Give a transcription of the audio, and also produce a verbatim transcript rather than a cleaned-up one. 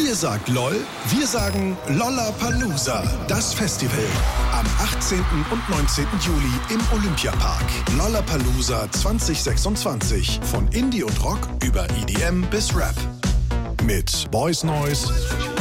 Ihr sagt LOL, wir sagen Lollapalooza. Das Festival am achtzehnten und neunzehnten Juli im Olympiapark. Lollapalooza zwanzig sechsundzwanzig. Von Indie und Rock über E D M bis Rap. Mit Boys Noise,